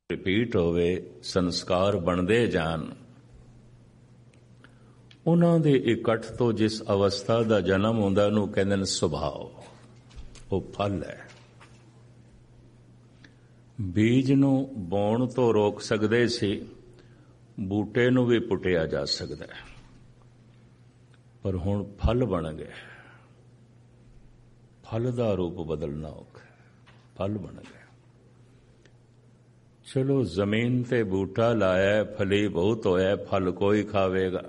Repeat ਹੋਵੇ, ਸੰਸਕਾਰ ਬਣਦੇ ਜਾਣ। ਉਹਨਾਂ ਦੇ ਇਕੱਠ ਤੋਂ ਜਿਸ ਅਵਸਥਾ ਦਾ ਜਨਮ ਹੁੰਦਾ ਉਹਨੂੰ ਕਹਿੰਦੇ ਨੇ ਸੁਭਾਅ। ਉਹ ਫਲ ਹੈ। ਬੀਜ ਨੂੰ ਬੋਣ ਤੋਂ ਰੋਕ ਸਕਦੇ ਸੀ, ਬੂਟੇ ਨੂੰ ਵੀ ਪੁੱਟਿਆ ਜਾ ਸਕਦਾ ਹੈ, ਪਰ ਹੁਣ ਫਲ ਬਣ ਗਏ। ਫਲ ਦਾ ਰੂਪ ਬਦਲਣਾ ਔਖਾ, ਫਲ ਬਣ ਗਏ। ਚਲੋ ਜ਼ਮੀਨ ਤੇ ਬੂਟਾ ਲਾਇਆ, ਫਲੀ ਬਹੁਤ ਹੋਇਆ, ਫਲ ਕੋਈ ਖਾਵੇਗਾ।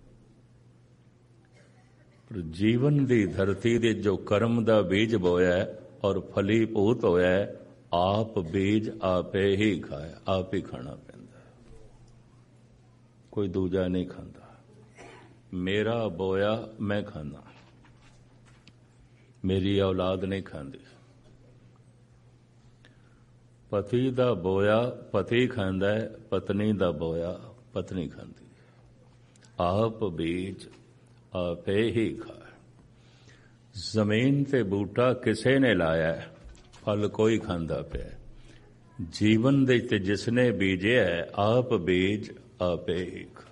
ਪਰ ਜੀਵਨ ਦੀ ਧਰਤੀ ਦੇ ਜੋ ਕਰਮ ਦਾ ਬੀਜ ਬੋਇਆ ਔਰ ਫਲੀ ਬਹੁਤ ਹੋਇਆ, ਆਪ ਬੀਜ ਆਪੇ ਹੀ ਖਾਇਆ, ਆਪ ਹੀ ਖਾਣਾ ਪੈਂਦਾ, ਕੋਈ ਦੂਜਾ ਨਹੀਂ ਖਾਂਦਾ। ਮੇਰਾ ਬੋਇਆ ਮੈਂ ਖਾਂਦਾ, ਮੇਰੀ ਔਲਾਦ ਨਹੀਂ ਖਾਂਦੀ। ਪਤੀ ਦਾ ਬੋਇਆ ਪਤੀ ਖਾਂਦਾ ਹੈ, ਪਤਨੀ ਦਾ ਬੋਇਆ ਪਤਨੀ ਖਾਂਦੀ ਹੈ। ਆਪ ਬੀਜ ਆਪੇ ਹੀ ਖਾਏ। ਜ਼ਮੀਨ ਤੇ ਬੂਟਾ ਕਿਸੇ ਨੇ ਲਾਇਆ, ਫਲ ਕੋਈ ਖਾਂਦਾ ਪਿਆ। ਜੀਵਨ ਦੇ ਤੇ ਜਿਸਨੇ ਬੀਜਿਆ, ਆਪ ਬੀਜ ਆਪੇ ਹੀ ਖਾਏ।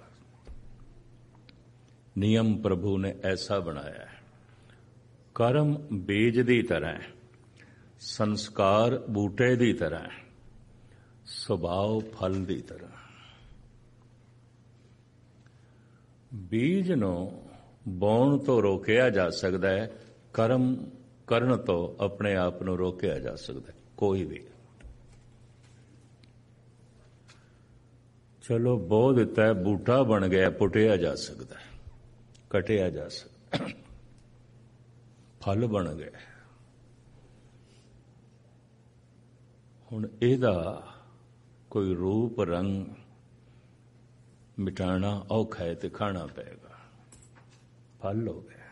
ਨਿਯਮ ਪ੍ਰਭੂ ਨੇ ਐਸਾ ਬਣਾਇਆ ਹੈ। ਕਰਮ ਬੀਜ ਦੀ ਤਰ੍ਹਾਂ, ਸੰਸਕਾਰ ਬੂਟੇ ਦੀ ਤਰ੍ਹਾਂ, ਸੁਭਾਅ ਫਲ ਦੀ ਤਰ੍ਹਾਂ। ਬੀਜ ਨੂੰ ਬੋਣ ਤੋਂ ਰੋਕਿਆ ਜਾ ਸਕਦਾ ਹੈ, ਕਰਮ ਕਰਨ ਤੋਂ ਆਪਣੇ ਆਪ ਨੂੰ ਰੋਕਿਆ ਜਾ ਸਕਦਾ ਹੈ। ਕੋਈ ਵੀ ਚਲੋ ਬੋ ਦਿੱਤਾ, ਬੂਟਾ ਬਣ ਗਿਆ, ਪੁੱਟਿਆ ਜਾ ਸਕਦਾ ਹੈ, ਕਟਿਆ ਜਾ ਸਕਦਾ, ਫਲ ਬਣ ਗਏ। ਹੁਣ ਇਹਦਾ ਕੋਈ ਰੂਪ ਰੰਗ ਮਿਟਾਣਾ ਔਖਾ ਹੈ ਤੇ ਖਾਣਾ ਪਏਗਾ। ਫਲ ਹੋ ਗਿਆ।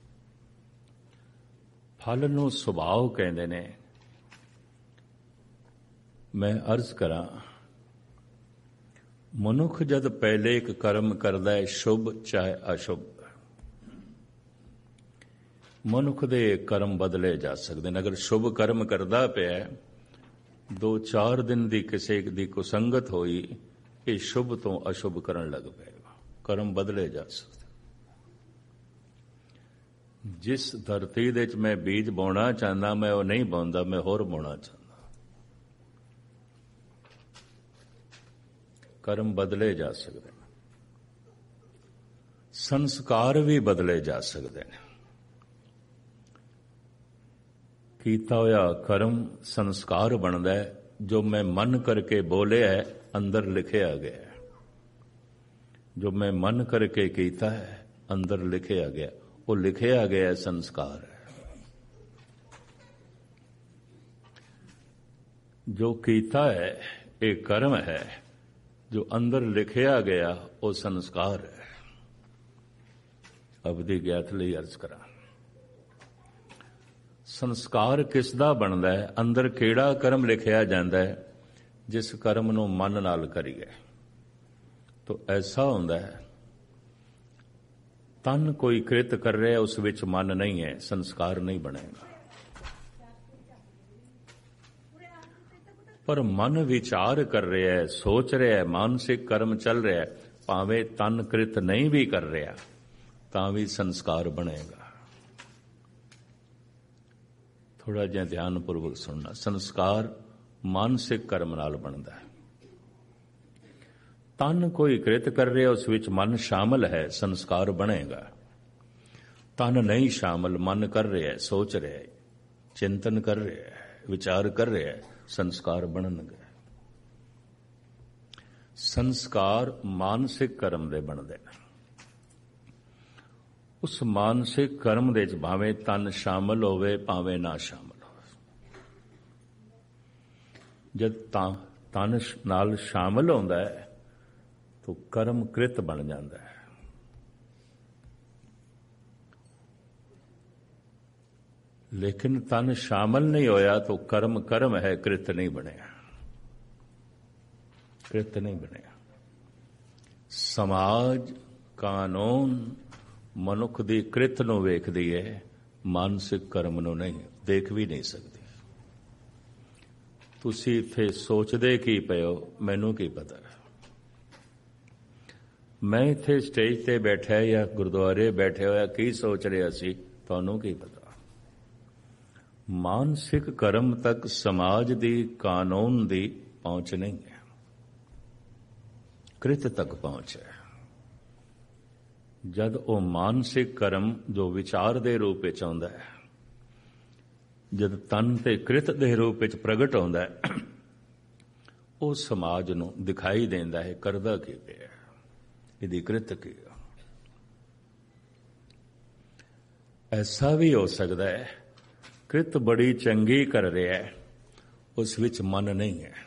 ਫਲ ਨੂੰ ਸੁਭਾਅ ਕਹਿੰਦੇ ਨੇ। ਮੈਂ ਅਰਜ਼ ਕਰਾਂ, ਮਨੁੱਖ ਜਦ ਪਹਿਲੇ ਇੱਕ ਕਰਮ ਕਰਦਾ ਹੈ, ਸ਼ੁਭ ਚਾਹੇ ਅਸ਼ੁਭ, ਮਨੁੱਖ ਦੇ ਕਰਮ ਬਦਲੇ ਜਾ ਸਕਦੇ ਨੇ। ਅਗਰ ਸ਼ੁਭ ਕਰਮ ਕਰਦਾ ਪਿਆ, 2-4 ਦਿਨ ਦੀ ਕਿਸੇ ਦੀ ਕੁਸੰਗਤ ਹੋਈ, ਇਹ ਸ਼ੁਭ ਤੋਂ ਅਸ਼ੁਭ ਕਰਨ ਲੱਗ ਪਏਗਾ। ਕਰਮ ਬਦਲੇ ਜਾ ਸਕਦੇ। ਜਿਸ ਧਰਤੀ ਦੇ ਵਿੱਚ ਮੈਂ ਬੀਜ ਬੋਣਾ ਚਾਹੁੰਦਾ, ਮੈਂ ਉਹ ਨਹੀਂ ਬੋਂਦਾ, ਮੈਂ ਹੋਰ ਬੋਣਾ ਚਾਹੁੰਦਾ। ਕਰਮ ਬਦਲੇ ਜਾ ਸਕਦੇ ਨੇ। ਸੰਸਕਾਰ ਵੀ ਬਦਲੇ ਜਾ ਸਕਦੇ ਨੇ। ਕੀਤਾ ਹੋਇਆ ਕਰਮ ਸੰਸਕਾਰ ਬਣਦਾ ਹੈ। ਜੋ ਮੈਂ ਮਨ ਕਰਕੇ ਬੋਲਿਆ ਹੈ, ਅੰਦਰ ਲਿਖਿਆ ਗਿਆ। ਜੋ ਮੈਂ ਮਨ ਕਰਕੇ ਕੀਤਾ ਹੈ, ਅੰਦਰ ਲਿਖਿਆ ਗਿਆ। ਉਹ ਲਿਖਿਆ ਗਿਆ ਸੰਸਕਾਰ ਹੈ। ਜੋ ਕੀਤਾ ਹੈ ਇਹ ਕਰਮ ਹੈ, ਜੋ ਅੰਦਰ ਲਿਖਿਆ ਗਿਆ ਉਹ ਸੰਸਕਾਰ ਹੈ। ਅਬਦੀ ਗਿਆਤ ਲਈ ਅਰਜ਼ ਕਰਾਂ, ਸੰਸਕਾਰ ਕਿਸ ਦਾ ਬਣਦਾ ਹੈ? ਅੰਦਰ ਕਿਹੜਾ ਕਰਮ ਲਿਖਿਆ ਜਾਂਦਾ ਹੈ? ਜਿਸ ਕਰਮ ਨੂੰ ਮਨ ਨਾਲ ਕਰੀਏ ਤਾਂ ਐਸਾ ਹੁੰਦਾ ਹੈ, ਤਨ ਕੋਈ ਕ੍ਰਿਤ ਕਰ ਰਿਹਾ, ਉਸ ਵਿੱਚ ਮਨ ਨਹੀਂ ਹੈ, ਸੰਸਕਾਰ ਨਹੀਂ ਬਣੇਗਾ। ਪਰ ਮਨ ਵਿਚਾਰ ਕਰ ਰਿਹਾ ਹੈ, ਸੋਚ ਰਿਹਾ ਹੈ, ਮਾਨਸਿਕ ਕਰਮ ਚੱਲ ਰਿਹਾ ਹੈ, ਭਾਵੇਂ ਤਨ ਕ੍ਰਿਤ ਨਹੀਂ ਵੀ ਕਰ ਰਿਹਾ ਤਾਂ ਵੀ ਸੰਸਕਾਰ ਬਣੇਗਾ। ਥੋੜਾ ਜਿਹਾ ਧਿਆਨਪੂਰਵਕ ਸੁਣਨਾ। ਸੰਸਕਾਰ ਮਾਨਸਿਕ ਕਰਮ ਨਾਲ ਬਣਦਾ ਹੈ। ਤਨ ਕੋਈ ਕ੍ਰਿਤ ਕਰ ਰਿਹਾ, ਉਸ ਵਿੱਚ ਮਨ ਸ਼ਾਮਲ ਹੈ, ਸੰਸਕਾਰ ਬਣੇਗਾ। ਤਨ ਨਹੀਂ ਸ਼ਾਮਲ, ਮਨ ਕਰ ਰਿਹਾ ਹੈ, ਸੋਚ ਰਿਹਾ ਹੈ, ਚਿੰਤਨ ਕਰ ਰਿਹਾ ਹੈ, ਵਿਚਾਰ ਕਰ ਰਿਹਾ ਹੈ, ਸੰਸਕਾਰ ਬਣਨਗੇ। ਸੰਸਕਾਰ ਮਾਨਸਿਕ ਕਰਮ ਦੇ ਬਣਦੇ ਨੇ। ਉਸ ਮਾਨਸਿਕ ਕਰਮ ਦੇ ਵਿੱਚ ਭਾਵੇਂ ਤਨ ਸ਼ਾਮਲ ਹੋਵੇ, ਭਾਵੇਂ ਨਾ ਸ਼ਾਮਲ ਹੋਵੇ। ਜਦ ਤਨ ਨਾਲ ਸ਼ਾਮਲ ਹੁੰਦਾ ਹੈ ਤਾਂ ਕਰਮ ਕ੍ਰਿਤ ਬਣ ਜਾਂਦਾ ਹੈ। ਲੇਕਿਨ ਤਨ ਸ਼ਾਮਲ ਨਹੀਂ ਹੋਇਆ ਤਾਂ ਕਰਮ ਕਰਮ ਹੈ, ਕ੍ਰਿਤ ਨਹੀਂ ਬਣਿਆ। ਕ੍ਰਿਤ ਨਹੀਂ ਬਣਿਆ। ਸਮਾਜ, ਕਾਨੂੰਨ ਮਨੁੱਖ ਦੀ ਕ੍ਰਿਤ ਨੂੰ ਵੇਖਦੀ ਹੈ, ਮਾਨਸਿਕ ਕਰਮ ਨੂੰ ਨਹੀਂ, ਦੇਖ ਵੀ ਨਹੀਂ ਸਕਦੀ। ਤੁਸੀਂ ਇੱਥੇ ਸੋਚਦੇ ਕੀ ਪਏ ਹੋ, ਮੈਨੂੰ ਕੀ ਪਤਾ। ਮੈਂ ਇੱਥੇ ਸਟੇਜ ਤੇ ਬੈਠਿਆ ਜਾਂ ਗੁਰਦੁਆਰੇ ਬੈਠੇ ਹੋਇਆ ਕੀ ਸੋਚ ਰਿਹਾ ਸੀ, ਤੁਹਾਨੂੰ ਕੀ ਪਤਾ। ਮਾਨਸਿਕ ਕਰਮ ਤੱਕ ਸਮਾਜ ਦੀ, ਕਾਨੂੰਨ ਦੀ ਪਹੁੰਚ ਨਹੀਂ ਹੈ, ਕ੍ਰਿਤ ਤੱਕ ਪਹੁੰਚ ਹੈ। ਜਦ ਉਹ ਮਾਨਸਿਕ ਕਰਮ ਜੋ ਵਿਚਾਰ ਦੇ ਰੂਪ ਵਿੱਚ ਆਉਂਦਾ ਹੈ, ਜਦ ਤਨ ਤੇ ਕ੍ਰਿਤ ਦੇ ਰੂਪ ਵਿੱਚ ਪ੍ਰਗਟ ਆਉਂਦਾ ਹੈ, ਉਹ ਸਮਾਜ ਨੂੰ ਦਿਖਾਈ ਦਿੰਦਾ ਹੈ ਕਰਦਾ ਕੀ ਪਿਆ, ਇਹਦੀ ਕ੍ਰਿਤ ਕੀ। ਐਸਾ ਵੀ ਹੋ ਸਕਦਾ ਹੈ ਕ੍ਰਿਤ ਬੜੀ ਚੰਗੀ ਕਰ ਰਿਹਾ ਹੈ, ਉਸ ਵਿੱਚ ਮਨ ਨਹੀਂ ਹੈ,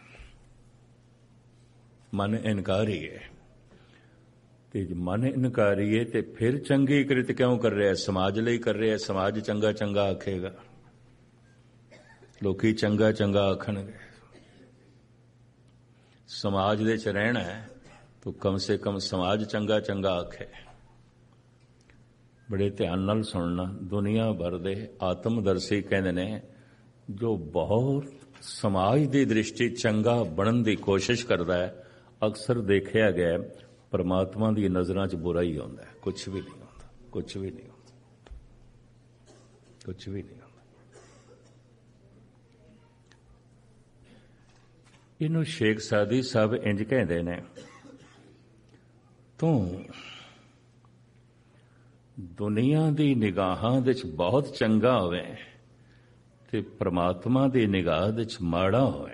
ਮਨ ਇਨਕਾਰੀ ਹੈ। ਤੇ ਜੇ ਮਨ ਇਨਕਾਰੀ ਹੈ ਤੇ ਫਿਰ ਚੰਗੀ ਕ੍ਰਿਤ ਕਿਉਂ ਕਰ ਰਿਹਾ? ਸਮਾਜ ਲਈ ਕਰ ਰਿਹਾ। ਸਮਾਜ ਚੰਗਾ ਚੰਗਾ ਆਖੇਗਾ, ਲੋਕੀ ਚੰਗਾ ਚੰਗਾ ਆਖਣਗੇ। ਸਮਾਜ ਦੇ ਚ ਰਹਿਣਾ ਹੈ ਤਾਂ ਕਮ ਸੇ ਕਮ ਸਮਾਜ ਚੰਗਾ ਚੰਗਾ ਆਖੇ। ਬੜੇ ਧਿਆਨ ਨਾਲ ਸੁਣਨਾ। ਦੁਨੀਆ ਭਰ ਦੇ ਆਤਮਦਰਸ਼ੀ ਕਹਿੰਦੇ ਨੇ ਜੋ ਬਹੁਤ ਸਮਾਜ ਦੀ ਦ੍ਰਿਸ਼ਟੀ ਚੰਗਾ ਬਣਨ ਦੀ ਕੋਸ਼ਿਸ਼ ਕਰਦਾ ਹੈ, ਅਕਸਰ ਦੇਖਿਆ ਗਿਆ ਪਰਮਾਤਮਾ ਦੀ ਨਜ਼ਰਾਂ 'ਚ ਬੁਰਾ ਹੀ ਆਉਂਦਾ ਹੈ, ਕੁਛ ਵੀ ਨਹੀਂ ਆਉਂਦਾ, ਕੁਛ ਵੀ ਨਹੀਂ ਆਉਂਦਾ, ਕੁਛ ਵੀ ਨਹੀਂ ਆਉਂਦਾ। ਇਹਨੂੰ ਸ਼ੇਖ ਸਾਦੀ ਸਾਹਿਬ ਇੰਜ ਕਹਿੰਦੇ ਨੇ, ਤੂੰ ਦੁਨੀਆ ਦੀ ਨਿਗਾਹਾਂ ਵਿੱਚ ਬਹੁਤ ਚੰਗਾ ਹੋਵੇ ਤੇ ਪ੍ਰਮਾਤਮਾ ਦੀ ਨਿਗਾਹ ਵਿੱਚ ਮਾੜਾ ਹੋਵੇ।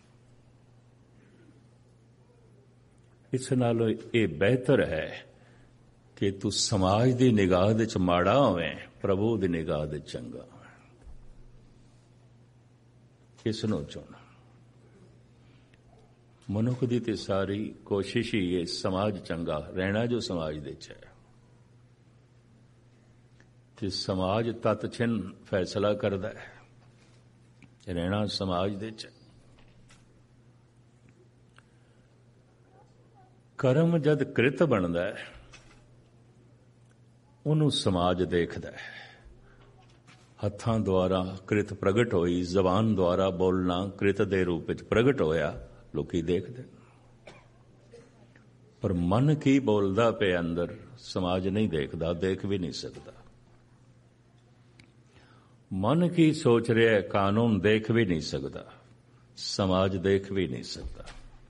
ਇਸ ਨਾਲੋਂ ਇਹ ਬਿਹਤਰ ਹੈ ਕਿ ਤੂੰ ਸਮਾਜ ਦੀ ਨਿਗਾਹ ਵਿੱਚ ਮਾੜਾ ਹੋਵੇ, ਪ੍ਰਭੂ ਦੀ ਨਿਗਾਹ ਵਿੱਚ ਚੰਗਾ ਹੋਵੇ। ਇਸ ਨੂੰ ਚੁਣ। ਮਨੁੱਖ ਦੀ ਤੇ ਸਾਰੀ ਕੋਸ਼ਿਸ਼ ਹੀ ਇਹ ਸਮਾਜ ਚੰਗਾ ਰਹਿਣਾ ਜੋ ਸਮਾਜ ਦੇ ਚ ਹੈ। ਤੇ ਸਮਾਜ ਤਤ ਛਿਨ ਫੈਸਲਾ ਕਰਦਾ ਹੈ, ਰਹਿਣਾ ਸਮਾਜ ਦੇ ਚ। ਕਰਮ ਜਦ ਕ੍ਰਿਤ ਬਣਦਾ ਹੈ, ਉਹਨੂੰ ਸਮਾਜ ਦੇਖਦਾ ਹੈ। ਹੱਥਾਂ ਦੁਆਰਾ ਕ੍ਰਿਤ ਪ੍ਰਗਟ ਹੋਈ, ਜ਼ਬਾਨ ਦੁਆਰਾ ਬੋਲਣਾ ਕ੍ਰਿਤ ਦੇ ਰੂਪ ਵਿੱਚ ਪ੍ਰਗਟ ਹੋਇਆ, ਲੋਕੀ ਦੇਖਦੇ। ਪਰ ਮਨ ਕੀ ਬੋਲਦਾ ਪਿਆ ਅੰਦਰ, ਸਮਾਜ ਨਹੀਂ ਦੇਖਦਾ, ਦੇਖ ਵੀ ਨਹੀਂ ਸਕਦਾ। ਮਨ ਕੀ ਸੋਚ ਰਿਹਾ, ਕਾਨੂੰਨ ਦੇਖ ਵੀ ਨਹੀਂ ਸਕਦਾ, ਸਮਾਜ ਦੇਖ ਵੀ ਨਹੀਂ ਸਕਦਾ।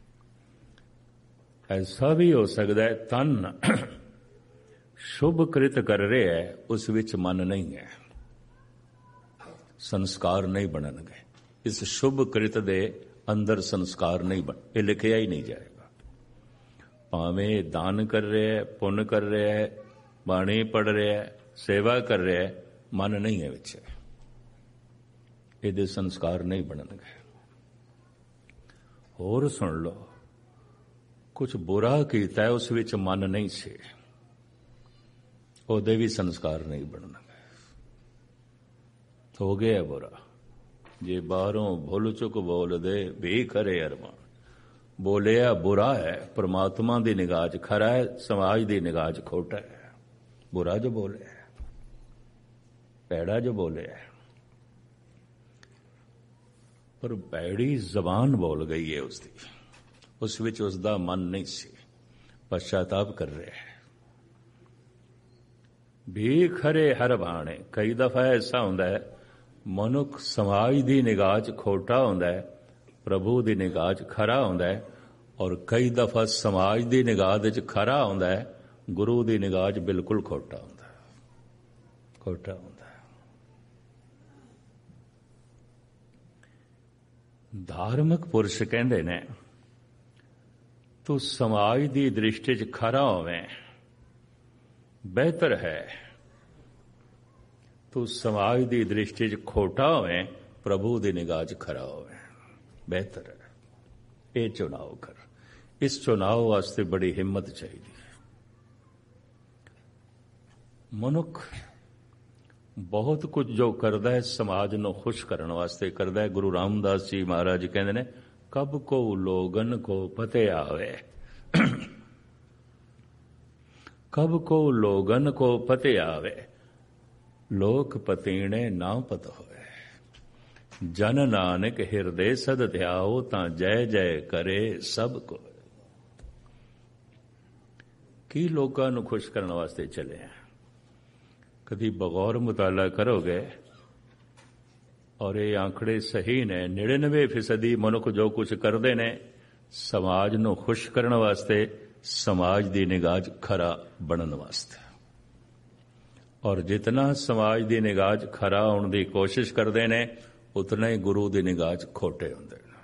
ਐਸਾ ਵੀ ਹੋ ਸਕਦਾ ਹੈ ਤਨ ਸ਼ੁਭ ਕ੍ਰਿਤ ਕਰ ਰਿਹਾ ਹੈ, ਉਸ ਵਿੱਚ ਮਨ ਨਹੀਂ ਹੈ, ਸੰਸਕਾਰ ਨਹੀਂ ਬਣਨਗੇ। ਇਸ ਸ਼ੁਭ ਕ੍ਰਿਤ ਦੇ ਅੰਦਰ ਸੰਸਕਾਰ ਨਹੀਂ ਬਣ, ਇਹ ਲਿਖਿਆ ਹੀ ਨਹੀਂ ਜਾਏਗਾ। ਭਾਵੇਂ ਦਾਨ ਕਰ ਰਿਹਾ ਹੈ, ਪੁੰਨ ਕਰ ਰਿਹਾ ਹੈ, ਬਾਣੀ ਪੜ੍ਹ ਰਿਹਾ ਹੈ, ਸੇਵਾ ਕਰ ਰਿਹਾ ਹੈ, ਮਨ ਨਹੀਂ ਹੈ ਵਿੱਚ, ਇਹਦੇ ਸੰਸਕਾਰ ਨਹੀਂ ਬਣਨਗੇ। ਹੋਰ ਸੁਣ ਲਓ, ਕੁਝ ਬੁਰਾ ਕੀਤਾ, ਉਸ ਵਿੱਚ ਮਨ ਨਹੀਂ ਸੀ, ਉਹਦੇ ਵੀ ਸੰਸਕਾਰ ਨਹੀਂ ਬਣਨਗੇ। ਹੋ ਗਿਆ ਬੁਰਾ, ਜੇ ਬਾਹਰੋਂ ਭੁੱਲ ਚੁੱਕ ਬੋਲਦੇ ਵੀ ਖਰੇ ਅਰਮਾਨ। ਬੋਲਿਆ ਬੁਰਾ ਹੈ, ਪਰਮਾਤਮਾ ਦੀ ਨਿਗਾਹ 'ਚ ਖਰਾ ਹੈ, ਸਮਾਜ ਦੀ ਨਿਗਾਹ 'ਚ ਖੋਟਾ ਹੈ। ਬੁਰਾ ਜੋ ਬੋਲਿਆ, ਭੈੜਾ ਜੋ ਬੋਲਿਆ, ਪਰ ਭੈੜੀ ਜ਼ਬਾਨ ਬੋਲ ਗਈ ਹੈ ਉਸਦੀ, ਉਸ ਵਿੱਚ ਉਸਦਾ ਮਨ ਨਹੀਂ ਸੀ, ਪਛਤਾਪ ਕਰ ਰਿਹਾ ਹੈ। ਵੀ ਖਰੇ ਹਰ ਬਾਣੇ। ਕਈ ਦਫਾ ਐਸਾ ਹੁੰਦਾ ਹੈ ਮਨੁੱਖ ਸਮਾਜ ਦੀ ਨਿਗਾਹ 'ਚ ਖੋਟਾ ਹੁੰਦਾ ਹੈ, ਪ੍ਰਭੂ ਦੀ ਨਿਗਾਹ 'ਚ ਖਰਾ ਹੁੰਦਾ ਹੈ, ਔਰ ਕਈ ਦਫਾ ਸਮਾਜ ਦੀ ਨਿਗਾਹ ਦੇ 'ਚ ਖਰਾ ਹੁੰਦਾ ਹੈ, ਗੁਰੂ ਦੀ ਨਿਗਾਹ 'ਚ ਬਿਲਕੁਲ ਖੋਟਾ ਹੁੰਦਾ ਹੈ, ਖੋਟਾ ਹੁੰਦਾ ਹੈ। ਧਾਰਮਿਕ ਪੁਰਸ਼ ਕਹਿੰਦੇ ਨੇ ਤੂੰ ਸਮਾਜ ਦੀ ਦ੍ਰਿਸ਼ਟੀ 'ਚ ਖਰਾ ਹੋਵੇਂ, ਬਿਹਤਰ ਹੈ ਤੂੰ ਸਮਾਜ ਦੀ ਦ੍ਰਿਸ਼ਟੀ 'ਚ ਖੋਟਾ ਹੋਵੇਂ, ਪ੍ਰਭੂ ਦੀ ਨਿਗਾਹ 'ਚ ਖਰਾ ਹੋਵੇਂ, ਬਿਹਤਰ ਹੈ। ਇਹ ਚੁਣਾਵ ਕਰ। ਇਸ ਚੁਣਾਵ ਵਾਸਤੇ ਬੜੀ ਹਿੰਮਤ ਚਾਹੀਦੀ ਹੈ। ਮਨੁੱਖ ਬਹੁਤ ਕੁਝ ਜੋ ਕਰਦਾ ਹੈ ਸਮਾਜ ਨੂੰ ਖੁਸ਼ ਕਰਨ ਵਾਸਤੇ ਕਰਦਾ ਹੈ। ਗੁਰੂ ਰਾਮਦਾਸ ਜੀ ਮਹਾਰਾਜ ਕਹਿੰਦੇ ਨੇ, ਕਬ ਕੋ ਲੋਗਨ ਕੋ ਪਤੇ ਆਵੇ, ਕਬ ਕੋ ਲੋਗਨ ਕੋ ਪਤੇ ਆਵੇ, ਲੋਕ ਪਤੀਣੇ ਨਾ ਪਤ ਹੋਏ। ਜਨ ਨਾਨਕ ਹਿਰਦੇ ਸਦ ਧਿਆਓ, ਤਾਂ ਜੈ ਜੈ ਕਰੇ ਸਭ ਕੋ। ਕੀ ਲੋਕਾਂ ਨੂੰ ਖੁਸ਼ ਕਰਨ ਵਾਸਤੇ ਚੱਲੇ ਆ? ਕਦੀ ਬਗੌਰ ਮੁਤਾਲਾ ਕਰੋਗੇ ਔਰ ਇਹ ਆંકੜੇ ਸਹੀ ਨੇ, 99% ਮਨੁੱਖ ਜੋ ਕੁਝ ਕਰਦੇ ਨੇ ਸਮਾਜ ਨੂੰ ਖੁਸ਼ ਕਰਨ ਵਾਸਤੇ, ਸਮਾਜ ਦੀ ਨਿਗਾਹ 'ਚ ਖਰਾ ਬਣਨ ਵਾਸਤੇ। ਔਰ ਜਿਤਨਾ ਸਮਾਜ ਦੀ ਨਿਗਾਹ 'ਚ ਖਰਾ ਹੋਣ ਦੀ ਕੋਸ਼ਿਸ਼ ਕਰਦੇ ਨੇ, ਉਤਨਾ ਹੀ ਗੁਰੂ ਦੀ ਨਿਗਾਹ 'ਚ ਖੋਟੇ ਹੁੰਦੇ ਨੇ।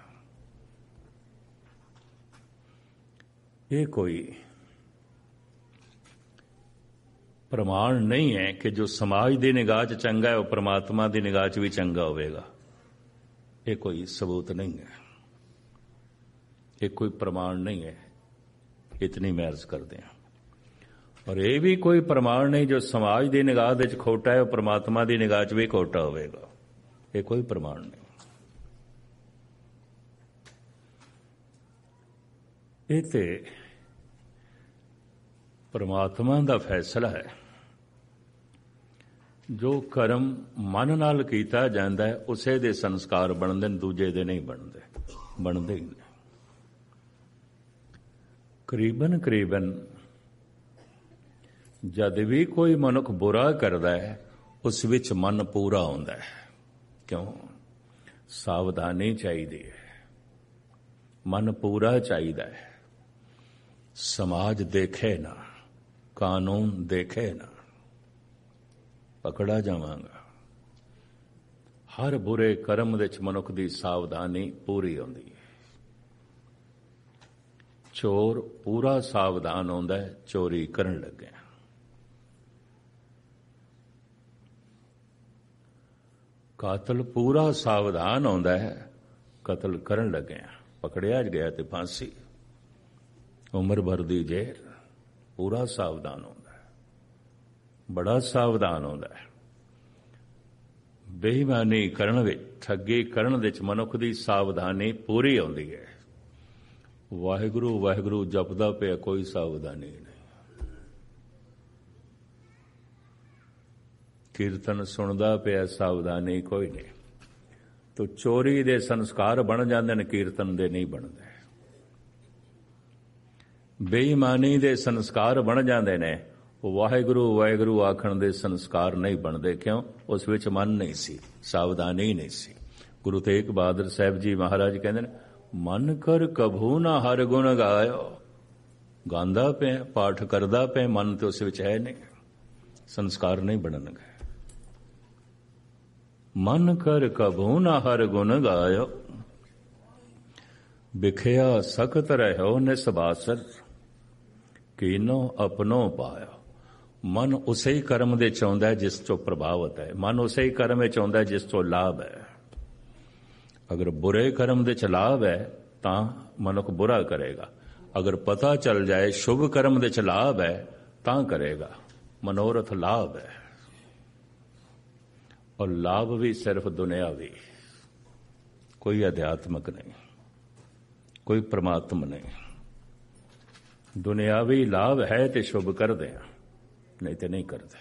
ਇਹ ਕੋਈ ਪ੍ਰਮਾਣ ਨਹੀਂ ਹੈ ਕਿ ਜੋ ਸਮਾਜ ਦੀ ਨਿਗਾਹ 'ਚ ਚੰਗਾ ਹੈ ਉਹ ਪ੍ਰਮਾਤਮਾ ਦੀ ਨਿਗਾਹ 'ਚ ਵੀ ਚੰਗਾ ਹੋਵੇਗਾ। ਇਹ ਕੋਈ ਸਬੂਤ ਨਹੀਂ ਹੈ, ਇਹ ਕੋਈ ਪ੍ਰਮਾਣ ਨਹੀਂ ਹੈ। ਇਤਨੀ ਮੈਂ ਅਰਜ਼ ਕਰਦੇ ਹਾਂ। ਔਰ ਇਹ ਵੀ ਕੋਈ ਪ੍ਰਮਾਣ ਨਹੀਂ ਜੋ ਸਮਾਜ ਦੀ ਨਿਗਾਹ ਦੇ 'ਚ ਖੋਟਾ ਹੈ ਉਹ ਪ੍ਰਮਾਤਮਾ ਦੀ ਨਿਗਾਹ 'ਚ ਵੀ ਖੋਟਾ ਹੋਵੇਗਾ। ਇਹ ਕੋਈ ਪ੍ਰਮਾਣ ਨਹੀਂ। ਇਹ ਤੇ ਪ੍ਰਮਾਤਮਾ ਦਾ ਫੈਸਲਾ ਹੈ। ਜੋ ਕਰਮ ਮਨ ਨਾਲ ਕੀਤਾ ਜਾਂਦਾ ਹੈ ਉਸੇ ਦੇ ਸੰਸਕਾਰ ਬਣਦੇ ਨੇ, ਦੂਜੇ ਦੇ ਨਹੀਂ ਬਣਦੇ ਹੀ ਨਹੀਂ। ਕਰੀਬਨ ਜਦ ਵੀ ਕੋਈ ਮਨੁੱਖ ਬੁਰਾ ਕਰਦਾ ਹੈ ਉਸ ਵਿੱਚ ਮਨ ਪੂਰਾ ਹੁੰਦਾ ਹੈ। ਕਿਉਂ? ਸਾਵਧਾਨੀ ਚਾਹੀਦੀ ਹੈ, ਮਨ ਪੂਰਾ ਚਾਹੀਦਾ ਹੈ। ਸਮਾਜ ਦੇਖੇ ਨਾ, ਕਾਨੂੰਨ ਦੇਖੇ ਨਾ, ਪਕੜਾ ਜਾਵਾਂਗਾ। ਹਰ ਬੁਰੇ ਕਰਮ ਵਿੱਚ ਮਨੁੱਖ ਦੀ ਸਾਵਧਾਨੀ ਪੂਰੀ ਹੁੰਦੀ ਹੈ। ਚੋਰ ਪੂਰਾ ਸਾਵਧਾਨ ਹੁੰਦਾ ਹੈ ਚੋਰੀ ਕਰਨ ਲੱਗਿਆ। ਕਾਤਲ ਪੂਰਾ ਸਾਵਧਾਨ ਹੁੰਦਾ ਹੈ ਕਤਲ ਕਰਨ ਲੱਗਿਆ। ਪਕੜਿਆ ਗਿਆ ਤੇ ਫਾਂਸੀ, ਉਮਰ ਭਰ ਦੀ ਜੇਲ੍ਹ। ਪੂਰਾ ਸਾਵਧਾਨ ਹੁੰਦਾ ਹੈ, ਬੜਾ ਸਾਵਧਾਨ ਹੁੰਦਾ ਹੈ। ਬੇਈਮਾਨੀ ਕਰਨ ਵਿੱਚ, ਠੱਗੀ ਕਰਨ ਵਿੱਚ ਮਨੁੱਖ ਦੀ ਸਾਵਧਾਨੀ ਪੂਰੀ ਹੁੰਦੀ ਹੈ। ਵਾਹਿਗੁਰੂ ਵਾਹਿਗੁਰੂ ਜਪਦਾ ਪਿਆ, ਕੋਈ ਸਾਵਧਾਨੀ ਨਹੀਂ। ਕੀਰਤਨ ਸੁਣਦਾ ਪਿਆ, ਸਾਵਧਾਨੀ ਕੋਈ ਨਹੀਂ। ਤੋ ਚੋਰੀ ਦੇ ਸੰਸਕਾਰ ਬਣ ਜਾਂਦੇ ਨੇ, ਕੀਰਤਨ ਦੇ ਨਹੀਂ ਬਣਦੇ। ਬੇਈਮਾਨੀ ਦੇ ਸੰਸਕਾਰ ਬਣ ਜਾਂਦੇ ਨੇ, ਵਾਹਿਗੁਰੂ ਵਾਹਿਗੁਰੂ ਆਖਣ ਦੇ ਸੰਸਕਾਰ ਨਹੀਂ ਬਣਦੇ। ਕਿਉਂ? ਉਸ ਵਿੱਚ ਮਨ ਨਹੀਂ ਸੀ, ਸਾਵਧਾਨੀ ਨਹੀਂ ਸੀ। ਗੁਰੂ ਤੇਗ ਬਹਾਦਰ ਸਾਹਿਬ ਜੀ ਮਹਾਰਾਜ ਕਹਿੰਦੇ ਨੇ, ਮਨ ਕਰ ਕਭੂ ਨਾ ਹਰ ਗੁਣ ਗਾਇਓ। ਗਾਉਂਦਾ ਪਿਆ, ਪਾਠ ਕਰਦਾ ਪਿਆ, ਮਨ ਤੇ ਉਸ ਵਿੱਚ ਹੈ ਨਹੀਂ, ਸੰਸਕਾਰ ਨਹੀਂ ਬਣਨਗੇ। ਮਨ ਕਰ ਕਭੂ ਨਾ ਹਰ ਗੁਣ ਗਾਇਓ, ਵਿਖਿਆ ਸਖਤ ਰਹਿਓ ਨਿਸਬਾਸਰ, ਕੀਨੋ ਆਪਣੋ ਪਾਇਓ। ਮਨ ਉਸੇ ਹੀ ਕਰਮ ਦੇ ਚਾਹੁੰਦਾ ਜਿਸ ਤੋਂ ਪ੍ਰਭਾਵਿਤ ਹੈ। ਮਨ ਉਸੇ ਹੀ ਕਰਮ ਵਿੱਚ ਚਾਹੁੰਦਾ ਜਿਸ ਤੋਂ ਲਾਭ ਹੈ। ਅਗਰ ਬੁਰੇ ਕਰਮ ਦੇ ਚ ਲਾਭ ਹੈ ਤਾਂ ਮਨੁੱਖ ਬੁਰਾ ਕਰੇਗਾ। ਅਗਰ ਪਤਾ ਚੱਲ ਜਾਏ ਸ਼ੁਭ ਕਰਮ ਦੇ ਚ ਲਾਭ ਹੈ ਤਾਂ ਕਰੇਗਾ। ਮਨੋਰਥ ਲਾਭ ਹੈ, ਔਰ ਲਾਭ ਵੀ ਸਿਰਫ ਦੁਨਿਆਵੀ, ਕੋਈ ਅਧਿਆਤਮਕ ਨਹੀਂ, ਕੋਈ ਪ੍ਰਮਾਤਮ ਨਹੀਂ। ਦੁਨਿਆਵੀ ਲਾਭ ਹੈ ਤੇ ਸ਼ੁਭ ਕਰਦੇ ਆ, ਨਹੀਂ ਤੇ ਨਹੀਂ ਕਰਦੇ।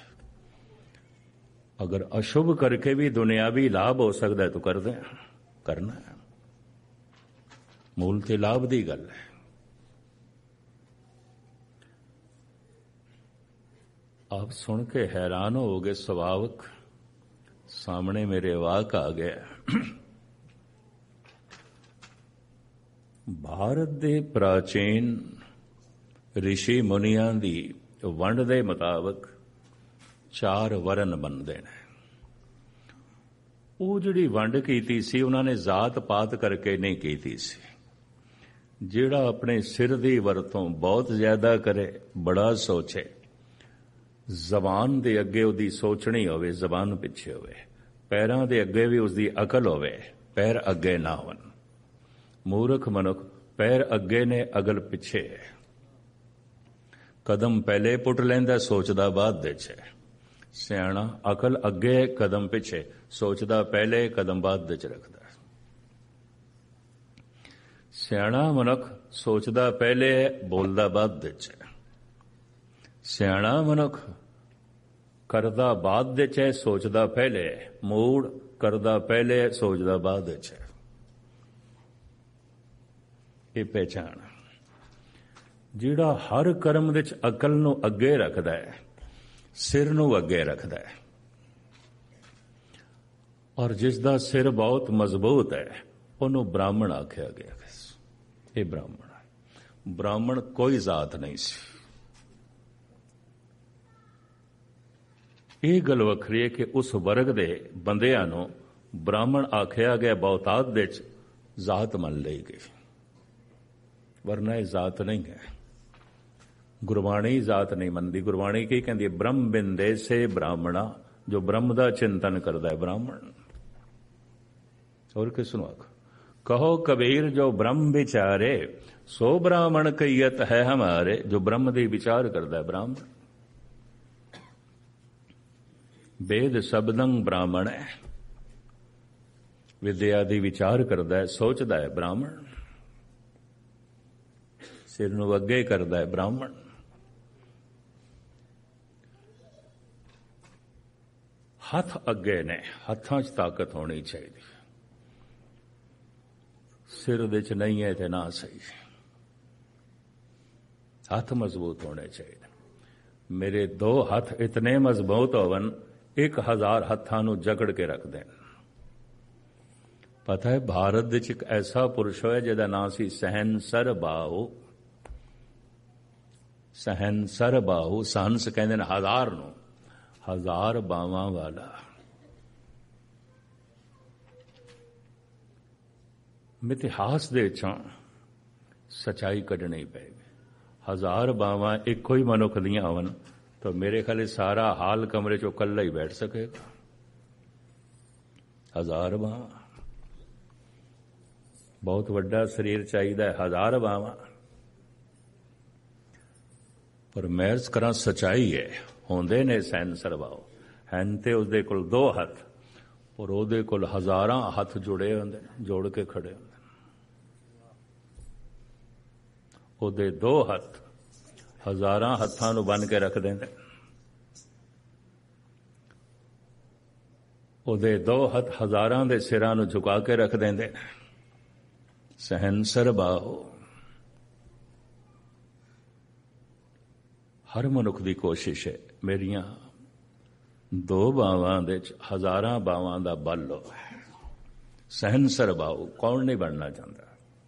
ਅਗਰ ਅਸ਼ੁਭ ਕਰਕੇ ਵੀ ਦੁਨਿਆਵੀ ਲਾਭ ਹੋ ਸਕਦਾ ਹੈ ਤਾਂ ਕਰਦੇ ਆ, ਕਰਨਾ ਹੈ। ਮੂਲ ਤੇ ਲਾਭ ਦੀ ਗੱਲ ਹੈ। ਆਪ ਸੁਣ ਕੇ ਹੈਰਾਨ ਹੋਗੇ। ਸੁਭਾਵਕ ਸਾਹਮਣੇ ਮੇਰੇ ਵਾਕ ਆ ਗਿਆ। ਭਾਰਤ ਦੇ ਪ੍ਰਾਚੀਨ ਰਿਸ਼ੀ ਮੁਨੀਆਂ ਦੀ ਵੰਡ ਦੇ ਮੁਤਾਬਕ 4 ਵਰਨ ਬਣਦੇ ਨੇ। ਉਹ ਜਿਹੜੀ ਵੰਡ ਕੀਤੀ ਸੀ ਉਹਨਾਂ ਨੇ ਜ਼ਾਤ ਪਾਤ ਕਰਕੇ ਨਹੀਂ ਕੀਤੀ ਸੀ। ਜਿਹੜਾ ਆਪਣੇ ਸਿਰ ਦੀ ਵਰਤੋਂ ਬਹੁਤ ਜ਼ਿਆਦਾ ਕਰੇ, ਬੜਾ ਸੋਚੇ, ਜ਼ਬਾਨ ਦੇ ਅੱਗੇ ਉਹਦੀ ਸੋਚਣੀ ਹੋਵੇ, ਜ਼ਬਾਨ ਪਿੱਛੇ ਹੋਵੇ, ਪੈਰਾਂ ਦੇ ਅੱਗੇ ਵੀ ਉਸਦੀ ਅਕਲ ਹੋਵੇ, ਪੈਰ ਅੱਗੇ ਨਾ ਹੋਣ। ਮੂਰਖ ਮਨੁੱਖ ਪੈਰ ਅੱਗੇ ਨੇ, ਅਕਲ ਪਿੱਛੇ ਹੈ। ਕਦਮ ਪਹਿਲੇ ਪੁੱਟ ਲੈਂਦਾ, ਸੋਚਦਾ ਬਾਅਦ ਵਿੱਚ ਹੈ। ਸਿਆਣਾ ਅਕਲ ਅੱਗੇ, ਕਦਮ ਪਿੱਛੇ, ਸੋਚਦਾ ਪਹਿਲੇ, ਕਦਮ ਬਾਅਦ ਵਿੱਚ ਰੱਖਦਾ। ਸਿਆਣਾ ਮਨੁੱਖ ਸੋਚਦਾ ਪਹਿਲੇ, ਬੋਲਦਾ ਬਾਅਦ ਵਿੱਚ ਹੈ। ਸਿਆਣਾ ਮਨੁੱਖ ਕਰਦਾ ਬਾਅਦ ਵਿੱਚ ਹੈ, ਸੋਚਦਾ ਪਹਿਲੇ ਹੈ। ਮੂੜ ਕਰਦਾ ਪਹਿਲੇ ਹੈ, ਸੋਚਦਾ ਬਾਅਦ ਵਿੱਚ ਹੈ। ਇਹ ਪਹਿਚਾਣ। ਜਿਹੜਾ ਹਰ ਕਰਮ ਵਿੱਚ ਅਕਲ ਨੂੰ ਅੱਗੇ ਰੱਖਦਾ ਹੈ, ਸਿਰ ਨੂੰ ਅੱਗੇ ਰੱਖਦਾ ਹੈ, ਔਰ ਜਿਸ ਦਾ ਸਿਰ ਬਹੁਤ ਮਜ਼ਬੂਤ ਹੈ ਉਹਨੂੰ ਬ੍ਰਾਹਮਣ ਆਖਿਆ ਗਿਆ। ਇਹ ਬ੍ਰਾਹਮਣ ਹੈ। ਬ੍ਰਾਹਮਣ ਕੋਈ ਜ਼ਾਤ ਨਹੀਂ ਸੀ। ਇਹ ਗੱਲ ਵੱਖਰੀ ਹੈ ਕਿ ਉਸ ਵਰਗ ਦੇ ਬੰਦਿਆਂ ਨੂੰ ਬ੍ਰਾਹਮਣ ਆਖਿਆ ਗਿਆ, ਬਹੁਤਾਤ ਵਿੱਚ ਜ਼ਾਤ ਮੰਨ ਲਈ ਗਈ, ਵਰਨਾ ਇਹ ਜ਼ਾਤ ਨਹੀਂ ਹੈ। ਗੁਰਬਾਣੀ ਜ਼ਾਤ ਨਹੀਂ ਮੰਨਦੀ। ਗੁਰਬਾਣੀ ਕੀ ਕਹਿੰਦੀ ਹੈ? ਬ੍ਰਹਮ ਬਿੰਦੇ ਸੇ ਬ੍ਰਾਹਮਣਾ, ਜੋ ਬ੍ਰਹਮ ਦਾ ਚਿੰਤਨ ਕਰਦਾ ਹੈ ਬ੍ਰਾਹਮਣ। ਹੋਰ ਕਿਸ ਨੂੰ ਆਖ? ਕਹੋ ਕਬੀਰ ਜੋ ਬ੍ਰਹਮ ਵਿਚਾਰੇ, ਸੋ ਬ੍ਰਾਹਮਣ ਕਈਅਤ ਹੈ ਹਮਾਰੇ। ਜੋ ਬ੍ਰਹਮ ਦੀ ਵਿਚਾਰ ਕਰਦਾ ਹੈ ਬ੍ਰਾਹਮਣ। ਵੇਦ ਸ਼ਬਦੰ ਬ੍ਰਾਹਮਣ ਹੈ। ਵਿਦਿਆ ਦੀ ਵਿਚਾਰ ਕਰਦਾ ਹੈ, ਸੋਚਦਾ ਹੈ ਬ੍ਰਾਹਮਣ। ਸਿਰ ਨੂੰ ਅੱਗੇ ਕਰਦਾ ਹੈ ਬ੍ਰਾਹਮਣ। ਹੱਥ ਅੱਗੇ ਨੇ, ਹੱਥਾਂ 'ਚ ਤਾਕਤ ਹੋਣੀ ਚਾਹੀਦੀ। ਸਿਰ ਦੇ 'ਚ ਨਹੀਂ ਹੈ ਤੇ ਨਾ ਸਹੀ। ਹੱਥ ਮਜ਼ਬੂਤ ਹੋਣੇ ਚਾਹੀਦੇ। ਮੇਰੇ 2 ਹੱਥ ਇਤਨੇ ਮਜ਼ਬੂਤ ਹੋਵਨ 1000 ਹੱਥਾਂ ਨੂੰ ਜਕੜ ਕੇ ਰੱਖ ਦੇਣ। ਪਤਾ ਹੈ ਭਾਰਤ ਵਿੱਚ ਇੱਕ ਐਸਾ ਪੁਰਸ਼ ਹੋਇਆ ਜਿਹਦਾ ਨਾਂ ਸੀ ਸਹਿਨਸਰ ਬਾਹੂ। ਸਹਿਨਸਰ ਬਾਹੂ, ਸਹੰਸ ਕਹਿੰਦੇ ਨੇ 1000 ਨੂੰ, 1000 ਬਾਵਾਂ ਵਾਲਾ। ਮਿਥਿਹਾਸ ਦੇ ਵਿੱਚੋਂ ਸਚਾਈ ਕੱਢਣੀ ਪਏਗੀ। 1000 ਬਾਵਾਂ ਇੱਕੋ ਹੀ ਮਨੁੱਖ ਦੀਆਂ ਹੋਣ ਤਾਂ ਮੇਰੇ ਖਿਆਲ ਸਾਰਾ ਹਾਲ ਕਮਰੇ 'ਚੋਂ ਇਕੱਲਾ ਹੀ ਬੈਠ ਸਕੇਗਾ। 1000 ਬਾਵਾਂ, ਬਹੁਤ ਵੱਡਾ ਸਰੀਰ ਚਾਹੀਦਾ ਹੈ। 1000 ਬਾਵਾਂ। ਪਰ ਮਹਿਜ਼ ਕਰਾਂ ਸਚਾਈ ਹੈ, ਹੁੰਦੇ ਨੇ ਸਹਿਨਸਰ ਬਾਹੂ, ਹਨ ਤੇ ਉਸਦੇ ਕੋਲ 2 ਹੱਥ, ਔਰ ਉਹਦੇ ਕੋਲ 1000 ਹੱਥ ਜੁੜੇ ਹੁੰਦੇ, ਜੋੜ ਕੇ ਖੜੇ ਹੁੰਦੇ। ਉਹਦੇ 2 ਹੱਥ 1000 ਹੱਥਾਂ ਨੂੰ ਬੰਨ ਕੇ ਰੱਖ ਦਿੰਦੇ। ਉਹਦੇ 2 ਹੱਥ 1000 ਦੇ ਸਿਰਾਂ ਨੂੰ ਝੁਕਾ ਕੇ ਰੱਖ ਦਿੰਦੇ। ਸਹਿਨਸਰ ਬਾਹੂ। ਹਰ ਮਨੁੱਖ ਦੀ ਕੋਸ਼ਿਸ਼ ਹੈ ਮੇਰੀਆਂ 2 ਬਾਵਾਂ ਦੇ 1000 ਬਾਵਾਂ ਦਾ ਬਲ ਹੋਵੇ। ਸਹਿਨਸਰ ਬਾਹੂ ਕੌਣ ਨਹੀਂ ਬਣਨਾ ਚਾਹੁੰਦਾ?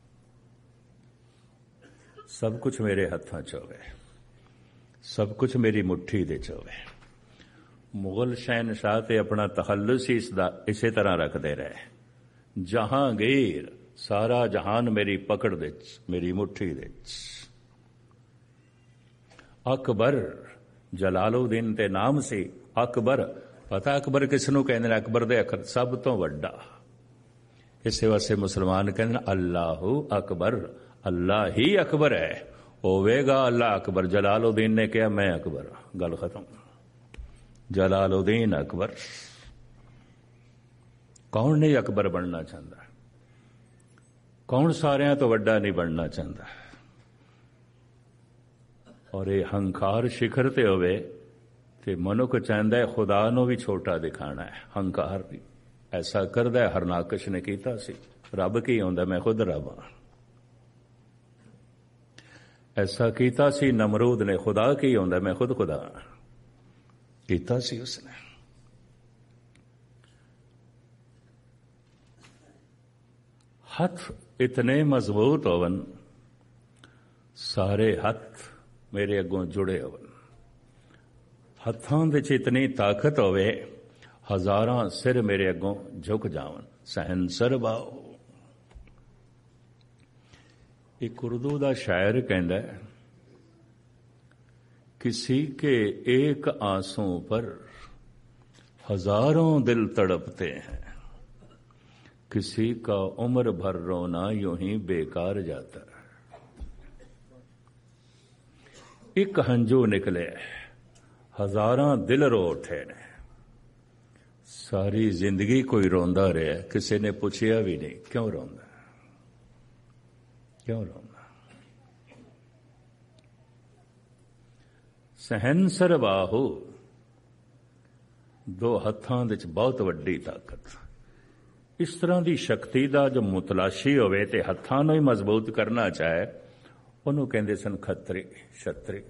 ਸਭ ਕੁਝ ਮੇਰੇ ਹੱਥਾਂ 'ਚ ਹੋਵੇ, ਸਭ ਕੁਝ ਮੇਰੀ ਮੁੱਠੀ ਦੇ 'ਚ ਹੋਵੇ। ਮੁਗਲ ਸ਼ਹਿਨਸ਼ਾਹ ਤੇ ਆਪਣਾ ਤਖੱਲੁਸ ਇਸੇ ਤਰ੍ਹਾਂ ਰੱਖਦੇ ਰਹੇ। ਜਹਾਂਗੀਰ, ਸਾਰਾ ਜਹਾਨ ਮੇਰੀ ਪਕੜ ਦੇ 'ਚ, ਮੇਰੀ ਮੁੱਠੀ ਦੇ 'ਚ। ਅਕਬਰ, ਜਲਾਲੁਦੀਨ ਤੇ ਨਾਮ ਸੀ ਅਕਬਰ। ਪਤਾ ਅਕਬਰ ਕਿਸ ਨੂੰ ਕਹਿੰਦੇ ਨੇ? ਅਕਬਰ ਦੇ ਅੱਖਰ ਸਭ ਤੋਂ ਵੱਡਾ। ਇਸੇ ਵਾਸਤੇ ਮੁਸਲਮਾਨ ਕਹਿੰਦੇ ਨੇ ਅੱਲਾਹੂ ਅਕਬਰ, ਅੱਲਾ ਹੀ ਅਕਬਰ ਹੈ। ਹੋਵੇਗਾ ਅੱਲਾ ਅਕਬਰ। ਜਲਾਲੁਦੀਨ ਨੇ ਕਿਹਾ ਮੈਂ ਅਕਬਰ, ਗੱਲ ਖਤਮ। ਜਲਾਲੁਦੀਨ ਅਕਬਰ। ਕੌਣ ਨਹੀਂ ਅਕਬਰ ਬਣਨਾ ਚਾਹੁੰਦਾ? ਕੌਣ ਸਾਰਿਆਂ ਤੋਂ ਵੱਡਾ ਨਹੀਂ ਬਣਨਾ ਚਾਹੁੰਦਾ? ਔਰ ਇਹ ਹੰਕਾਰ ਸ਼ਿਖਰ ਤੇ ਹੋਵੇ ਤੇ ਮਨੁੱਖ ਚਾਹੁੰਦਾ ਹੈ ਖੁਦਾ ਨੂੰ ਵੀ ਛੋਟਾ ਦਿਖਾਣਾ ਹੈ। ਹੰਕਾਰ ਵੀ ਐਸਾ ਕਰਦਾ ਹੈ। ਹਰਨਾਕਸ਼ ਨੇ ਕੀਤਾ ਸੀ। ਰੱਬ ਕੀ ਹੁੰਦਾ? ਮੈਂ ਖੁਦ ਰੱਬ ਹਾਂ। ਐਸਾ ਕੀਤਾ ਸੀ ਨਮਰੂਦ ਨੇ। ਖੁਦਾ ਕੀ ਹੁੰਦਾ? ਮੈਂ ਖੁਦ ਖੁਦਾ ਹਾਂ। ਕੀਤਾ ਸੀ ਉਸਨੇ। ਹੱਥ ਇਤਨੇ ਮਜ਼ਬੂਤ ਹੋਵਨ, ਸਾਰੇ ਹੱਥ ਮੇਰੇ ਅੱਗੋਂ ਜੁੜੇ ਹੋਵਨ। ਹੱਥਾਂ ਦੇ 'ਚ ਇਤਨੀ ਤਾਕਤ ਹੋਵੇ 1000 ਸਿਰ ਮੇਰੇ ਅੱਗੋਂ ਝੁਕ ਜਾਵਨ। ਸਹਿਨਸਰ ਬਾਹੂ। ਇੱਕ ਉਰਦੂ ਦਾ ਸ਼ਾਇਰ ਕਹਿੰਦਾ किसी के एक आंसू पर 1000 दिल तड़पते हैं, किसी का उम्र भर रोना यूं ही बेकार जाता है। एक हंजू निकले 1000 दिल रो उठे ने। सारी जिंदगी कोई रोंदा रहा, किसी ने पूछया भी नहीं क्यों रोंदा, क्यों रोंदा। सहनसर बाहु, ਦੋ ਹੱਥਾਂ ਵਿੱਚ ਬਹੁਤ ਵੱਡੀ ਤਾਕਤ। ਇਸ ਤਰ੍ਹਾਂ ਦੀ ਸ਼ਕਤੀ ਦਾ ਜੋ ਮੁਤਲਾਸ਼ੀ ਹੋਵੇ ਤੇ ਹੱਥਾਂ ਨੂੰ ਹੀ ਮਜ਼ਬੂਤ ਕਰਨਾ ਚਾਹੇ, ਉਹਨੂੰ ਕਹਿੰਦੇ ਸਨ ਖੱਤਰੀ, ਛਤਰੀ।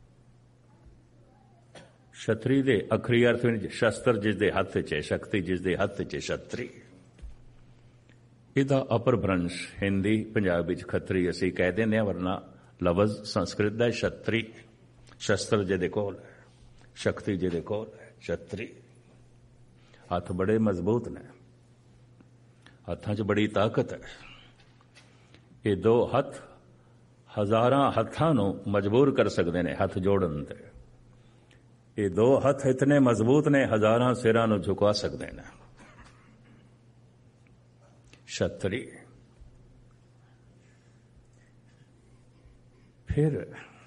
ਛਤਰੀ ਦੇ ਅਖਰੀ ਅਰਥ ਵਿੱਚ ਸ਼ਸਤਰ ਜਿਸ ਦੇ ਹੱਥ 'ਚ ਹੈ, ਸ਼ਕਤੀ ਜਿਸ ਦੇ ਹੱਥ 'ਚ, ਛਤਰੀ। ਇਹਦਾ ਅਪਰ ਭ੍ਰੰਸ਼ ਹਿੰਦੀ ਪੰਜਾਬੀ ਵਿੱਚ ਖੱਤਰੀ ਅਸੀਂ ਕਹਿ ਦਿੰਦੇ ਹਾਂ, ਵਰਨਾ ਲਫ਼ਜ਼ ਸੰਸਕ੍ਰਿਤ ਦਾ ਛਤਰੀ। ਸ਼ਸਤਰ ਜਿਹਦੇ ਕੋਲ ਹੈ, ਸ਼ਕਤੀ ਜਿਹਦੇ ਕੋਲ ਹੈ, ਛਤਰੀ। ਹੱਥ ਬੜੇ ਮਜ਼ਬੂਤ ਨੇ, ਹੱਥਾਂ 'ਚ ਬੜੀ ਤਾਕਤ ਹੈ। ਇਹ ਦੋ ਹੱਥ ਹਜ਼ਾਰਾਂ ਹੱਥਾਂ ਨੂੰ ਮਜਬੂਰ ਕਰ ਸਕਦੇ ਨੇ ਹੱਥ ਜੋੜਨ ਤੇ। ਇਹ ਦੋ ਹੱਥ ਇਤਨੇ ਮਜ਼ਬੂਤ ਨੇ, ਹਜ਼ਾਰਾਂ ਸਿਰਾਂ ਨੂੰ ਝੁਕਾ ਸਕਦੇ ਨੇ। ਛਤਰੀ। ਫਿਰ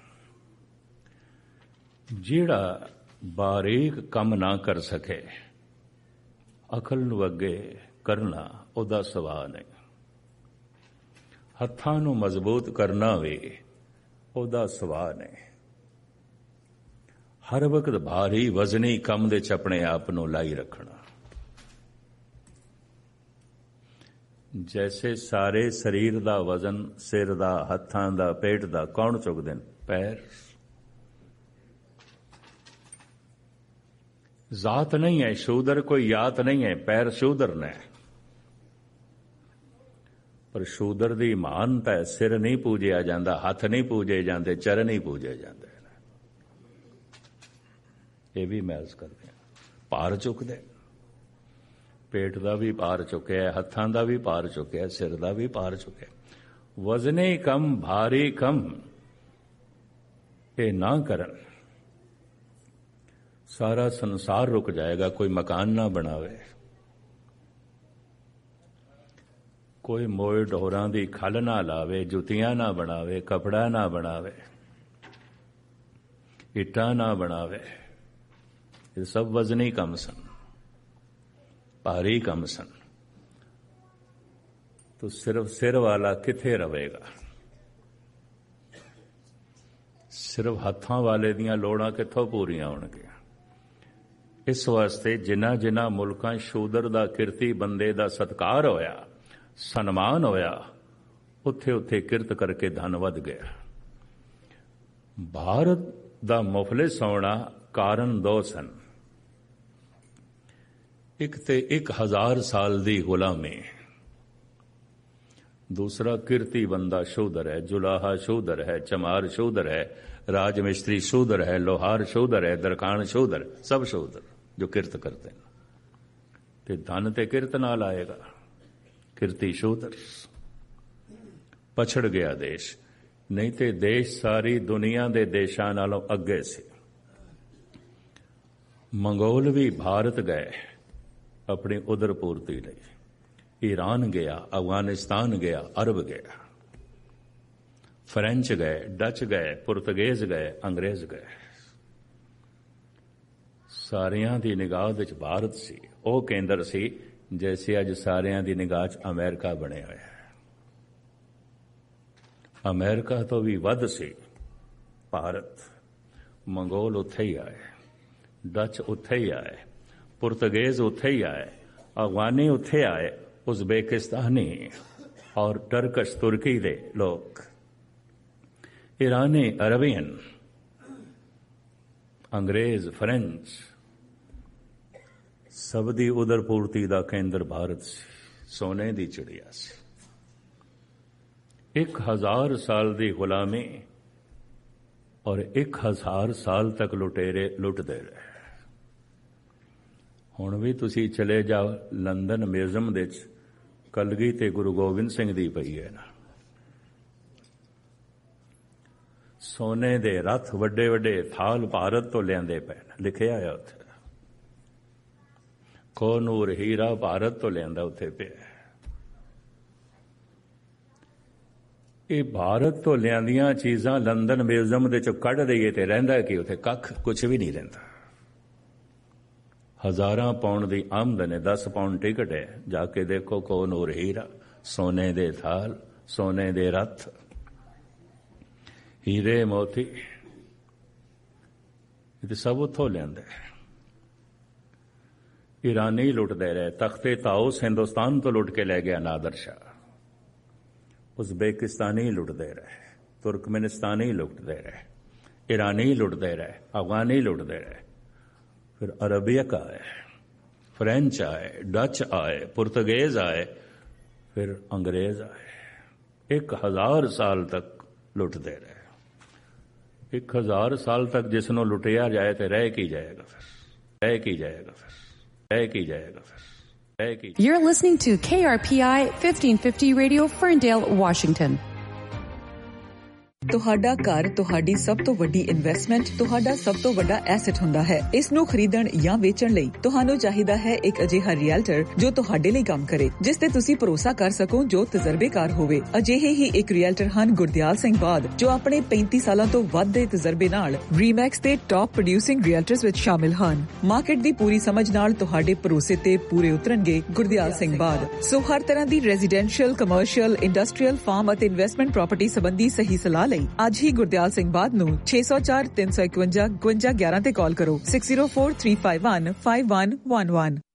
ਜਿਹੜਾ ਬਾਰੀਕ ਕੰਮ ਨਾ ਕਰ ਸਕੇ, ਅਕਲ ਨੂੰ ਅੱਗੇ ਕਰਨਾ ਉਹਦਾ ਸੁਭਾਅ ਨਹੀਂ। ਹੱਥਾਂ ਨੂੰ ਮਜ਼ਬੂਤ ਕਰਨਾ ਵੀ ਉਹਦਾ ਸੁਭਾਅ ਨਹੀਂ। ਹਰ ਵਕਤ ਭਾਰੀ ਵਜ਼ਨੀ ਕੰਮ ਦੇ 'ਚ ਆਪਣੇ ਆਪ ਨੂੰ ਲਾਈ ਰੱਖਣਾ। ਜੈਸੇ ਸਾਰੇ ਸਰੀਰ ਦਾ ਵਜ਼ਨ ਸਿਰ ਦਾ, ਹੱਥਾਂ ਦਾ, ਪੇਟ ਦਾ ਕੌਣ ਚੁੱਕਦੇ ਨੇ? ਪੈਰ। ਜ਼ਾਤ ਨਹੀਂ ਹੈ ਸ਼ੂਦਰ, ਕੋਈ ਯਾਤ ਨਹੀਂ ਹੈ, ਪੈਰ ਸ਼ੂਦਰ ਨੇ। ਪਰ ਸ਼ੂਦਰ ਦੀ ਮਹਾਨਤਾ ਹੈ, ਸਿਰ ਨਹੀਂ ਪੂਜਿਆ ਜਾਂਦਾ, ਹੱਥ ਨਹੀਂ ਪੂਜੇ ਜਾਂਦੇ, ਚਰਨ ਨਹੀਂ ਪੂਜੇ ਜਾਂਦੇ। ਇਹ ਵੀ ਮਹਿਜ਼ ਕਰਦੇ ਆ। ਭਾਰ ਚੁੱਕਦੇ, ਪੇਟ ਦਾ ਵੀ ਭਾਰ ਚੁੱਕਿਆ, ਹੱਥਾਂ ਦਾ ਵੀ ਭਾਰ ਚੁੱਕਿਆ, ਸਿਰ ਦਾ ਵੀ ਭਾਰ ਚੁੱਕਿਆ। ਵਜ਼ਨੇ ਕੰਮ, ਭਾਰੀ ਕੰਮ ਇਹ ਨਾ ਕਰਨ, ਸਾਰਾ ਸੰਸਾਰ ਰੁਕ ਜਾਏਗਾ। ਕੋਈ ਮਕਾਨ ਨਾ ਬਣਾਵੇ, ਕੋਈ ਮੋਏ ਢੋਰਾਂ ਦੀ ਖੱਲ ਨਾ ਲਾਵੇ, ਜੁੱਤੀਆਂ ਨਾ ਬਣਾਵੇ, ਕਪੜਾ ਨਾ ਬਣਾਵੇ, ਇੱਟਾਂ ਨਾ ਬਣਾਵੇ। ਇਹ ਸਭ ਵਜ਼ਨੀ ਕੰਮ ਸਨ, ਭਾਰੀ ਕੰਮ ਸਨ। तो सिर्फ सिर वाला किथे रवेगा? सिर्फ हत्थां वाले दियां लोड़ां कित्थों पूरीआं होणगीआं? इस वास्ते जिन्हां जिन्हां मुल्कां शूदर दा किरती बंदे दा सत्कार होया, सन्मान होया, उत्थे उत्थे किरत करके धन वध गया। भारत दा मुफलिस होना कारण दो सन। एक ते 1000 साल दी गुलामी, दूसरा किरती बंदा शूदर है, जुलाहा शूदर है, चमार शूदर है, राजमिस्त्री शूदर है, लोहार शूदर है, दरकान शूदर, सब शूदर जो किरत करते हैं। ते धन ते किरत नाल आएगा, किरती शूदर। पछड़ गया देश, नहीं ते देश सारी दुनिया दे देशां नालों अगे से। मंगोल भी भारत गए अपनी उदर पूर्ति लई, ईरान गया, अफगानिस्तान गया, अरब गया, फ्रेंच गए, डच गए, पुर्तगेज गए, अंग्रेज गए। सारियां दी निगाह विच भारत सी, ਉਹ ਕੇਂਦਰ ਸੀ जैसे अज सारियां दी निगाह च अमेरिका बने होया है। अमेरिका तो भी वध सी भारत। मंगोल उत्थे ही आए, डच उत्थे ही आए, पुर्तगेज उत्थे ही आए, अफगानी उत्थे आए, उज़्बेकिस्तानी और टर्कश तुर्की दे लोग, ईरानी, अरबियन, अंग्रेज, फ्रेंच, सब दी उदर पूर्ति दा केंद्र भारत सी, सोने दी चिड़िया सी। 1000 साल दी गुलामी और 1000 साल तक लुटेरे लुटदे रहे। हुण भी तुसी चले जाओ लंदन म्यूजियम दे च कलगी ते गुरु गोबिंद सिंह दी पई है ना, सोने दे रथ वड्डे वड्डे थाल भारत तो लियांदे पे, लिखिया है उत्थे। कोनूर हीरा भारत तो लियांदा उत्थे पे। ये भारत तो लियांदियां चीजां लंदन म्यूजियम दे चों कढ दईए ते रहिंदा कि उत्थे कख कुछ भी नहीं रहिंदा। 1000 पाउंड दी आमदन है, 10 पाउंड टिकट है, जाके देखो कोनूर हीरा, सोने दे थाल, सोने दे रथ, हीरे मोती, ये सब उत्थों लियांदे। ईरानी लुटते रहे, तख्ते ताउस हिंदुस्तान तो लुट के ले गया नादर शाह, उज़्बेकिस्तानी लुटते रहे, तुर्कमेनिस्तानी लुटते रहे, ईरानी लुटते रहे, अफगानी लुटते रहे, फिर अरबियक आए, फ्रेंच आए, डच आए, पुर्तगेज आए, फिर अंग्रेज आए। 1000 साल तक लुटते रहे। 1000 साल तक जिसनों लुटिया जाए तो रह की जाएगा फिर, रह की जाएगा फिर, रह की जाएगा फिर, रह की। You're listening to KRPI 1550 Radio, Ferndale, Washington. ਤੁਹਾਡਾ ਘਰ ਤੁਹਾਡੀ ਸਭ ਤੋਂ ਵੱਡੀ ਇਨਵੈਸਟਮੈਂਟ, ਤੁਹਾਡਾ ਸਭ ਤੋਂ ਵੱਡਾ ਐਸੈਟ ਹੁੰਦਾ ਹੈ। ਇਸ ਨੂੰ ਖਰੀਦਣ ਜਾਂ ਵੇਚਣ ਲਈ ਤੁਹਾਨੂੰ ਚਾਹੀਦਾ ਹੈ ਇੱਕ ਅਜਿਹਾ ਰੀਅਲਟਰ ਜੋ ਤੁਹਾਡੇ ਲਈ ਕੰਮ ਕਰੇ, ਜਿਸ ਤੇ ਤੁਸੀਂ ਭਰੋਸਾ ਕਰ ਸਕੋ, ਜੋ ਤਜਰਬੇਕਾਰ ਹੋਵੇ। ਅਜਿਹੇ ਹੀ ਇੱਕ ਰੀਅਲਟਰ ਹਨ ਗੁਰਦਿਆਲ ਸਿੰਘ ਬਾਦ, ਜੋ ਆਪਣੇ 35 ਸਾਲਾਂ ਤੋਂ ਵੱਧ ਦੇ ਤਜਰਬੇ ਨਾਲ ਰੀਮੈਕਸ ਦੇ ਟਾਪ ਪ੍ਰੋਡਿਊਸਿੰਗ ਰੀਅਲਟਰਸ ਵਿੱਚ ਸ਼ਾਮਿਲ ਹਨ। ਮਾਰਕੀਟ ਦੀ ਪੂਰੀ ਸਮਝ ਨਾਲ ਤੁਹਾਡੇ ਭਰੋਸੇ ਤੇ ਪੂਰੇ ਉਤਰਨਗੇ ਗੁਰਦਿਆਲ ਸਿੰਘ ਬਾਦ। ਸੋ ਹਰ ਤਰ੍ਹਾਂ ਦੀ ਰੈਜ਼ੀਡੈਂਸ਼ੀਅਲ, ਕਮਰਸ਼ੀਅਲ, ਇੰਡਸਟਰੀਅਲ, ਫਾਰਮ ਅਤੇ ਇਨਵੈਸਟਮੈਂਟ ਪ੍ਰਾਪਰਟੀ ਸੰਬੰਧੀ ਸਹੀ ਸਲਾਹ ਲਈ ਅੱਜ ਹੀ ਗੁਰਦਿਆਲ ਸਿੰਘ ਬਾਦ ਨੂੰ 604 351 5211 ਤੇ ਕਾਲ ਕਰੋ। 6043515111